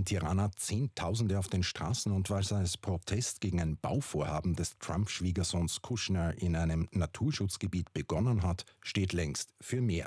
in Tirana Zehntausende auf den Straßen und weil es als Protest gegen ein Bauvorhaben des Trump-Schwiegersohns Kushner in einem Naturschutzgebiet begonnen hat, steht längst für mehr.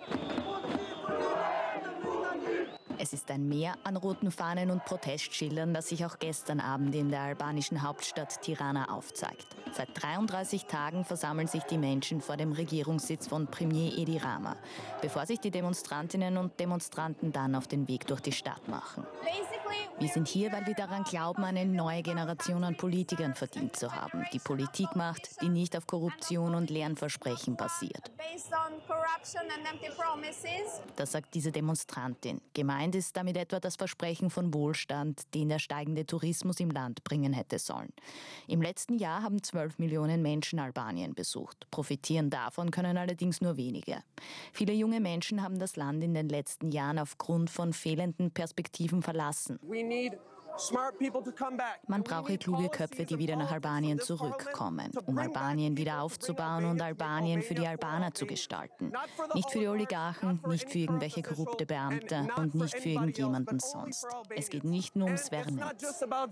Es ist ein Meer an roten Fahnen und Protestschildern, das sich auch gestern Abend in der albanischen Hauptstadt Tirana aufzeigt. Seit 33 Tagen versammeln sich die Menschen vor dem Regierungssitz von Premier Edi Rama, bevor sich die Demonstrantinnen und Demonstranten dann auf den Weg durch die Stadt machen. Wir sind hier, weil wir daran glauben, eine neue Generation an Politikern verdient zu haben, die Politik macht, die nicht auf Korruption und leeren Versprechen basiert. Das sagt diese Demonstrantin. Gemeint ist damit etwa das Versprechen von Wohlstand, den der steigende Tourismus im Land bringen hätte sollen. Im letzten Jahr haben 12 Millionen Menschen Albanien besucht. Profitieren davon können allerdings nur wenige. Viele junge Menschen haben das Land in den letzten Jahren aufgrund von fehlenden Perspektiven verlassen. Man brauche kluge Köpfe, die wieder nach Albanien zurückkommen, um Albanien wieder aufzubauen und Albanien für die Albaner zu gestalten. Nicht für die Oligarchen, nicht für irgendwelche korrupte Beamte und nicht für irgendjemanden sonst. Es geht nicht nur um Zvernets.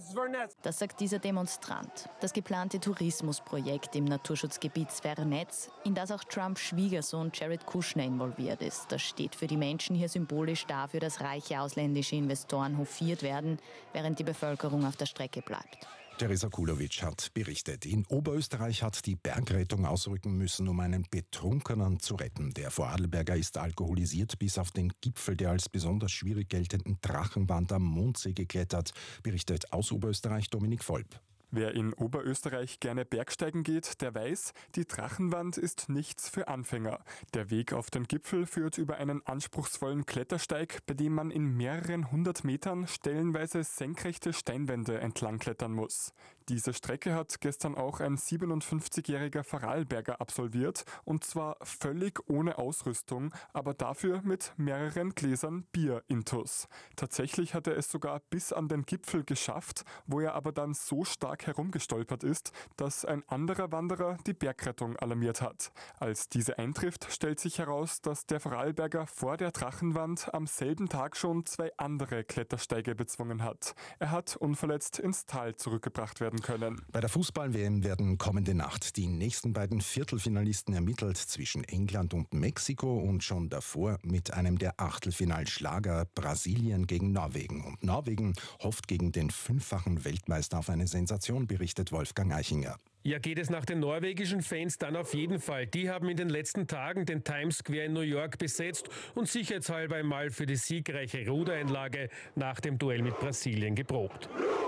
Das sagt dieser Demonstrant. Das geplante Tourismusprojekt im Naturschutzgebiet Zvernets, in das auch Trumps Schwiegersohn Jared Kushner involviert ist, das steht für die Menschen hier symbolisch dafür, dass reiche ausländische Investoren hofiert werden, während die Bevölkerung auf der Strecke bleibt. Teresa Kulovic hat berichtet. In Oberösterreich hat die Bergrettung ausrücken müssen, um einen Betrunkenen zu retten. Der Vorarlberger ist alkoholisiert bis auf den Gipfel der als besonders schwierig geltenden Drachenwand am Mondsee geklettert, berichtet aus Oberösterreich Dominik Volp. Wer in Oberösterreich gerne Bergsteigen geht, der weiß, die Drachenwand ist nichts für Anfänger. Der Weg auf den Gipfel führt über einen anspruchsvollen Klettersteig, bei dem man in mehreren 100 Metern stellenweise senkrechte Steinwände entlang klettern muss. Diese Strecke hat gestern auch ein 57-jähriger Vorarlberger absolviert, und zwar völlig ohne Ausrüstung, aber dafür mit mehreren Gläsern Bier intus. Tatsächlich hat er es sogar bis an den Gipfel geschafft, wo er aber dann so stark herumgestolpert ist, dass ein anderer Wanderer die Bergrettung alarmiert hat. Als diese eintrifft, stellt sich heraus, dass der Vorarlberger vor der Drachenwand am selben Tag schon 2 andere Klettersteige bezwungen hat. Er hat unverletzt ins Tal zurückgebracht werden können. Bei der Fußball-WM werden kommende Nacht die nächsten beiden Viertelfinalisten ermittelt zwischen England und Mexiko und schon davor mit einem der Achtelfinalschlager Brasilien gegen Norwegen. Und Norwegen hofft gegen den 5-fachen Weltmeister auf eine Sensation, berichtet Wolfgang Eichinger. Ja, geht es nach den norwegischen Fans dann auf jeden Fall. Die haben in den letzten Tagen den Times Square in New York besetzt und sicherheitshalber einmal für die siegreiche Rudereinlage nach dem Duell mit Brasilien geprobt.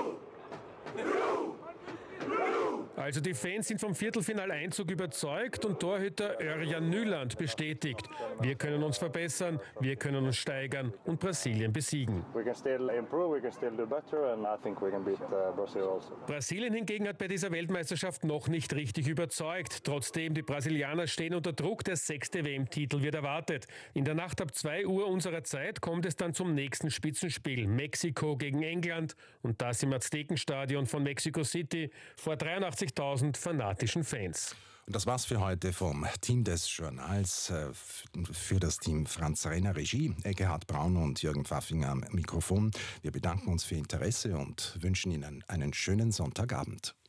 Also die Fans sind vom Viertelfinaleinzug überzeugt und Torhüter Örjan Nyland bestätigt: Wir können uns verbessern, wir können uns steigern und Brasilien besiegen. Brasilien hingegen hat bei dieser Weltmeisterschaft noch nicht richtig überzeugt. Trotzdem, die Brasilianer stehen unter Druck, der 6. WM-Titel wird erwartet. In der Nacht ab 2 Uhr unserer Zeit kommt es dann zum nächsten Spitzenspiel. Mexiko gegen England und das im Aztekenstadion von Mexico City vor 83.000 fanatischen Fans. Und das war's für heute vom Team des Journals. Für das Team Franz Renner Regie, Eckehard Braun und Jürgen Pfaffinger am Mikrofon. Wir bedanken uns für Ihr Interesse und wünschen Ihnen einen schönen Sonntagabend.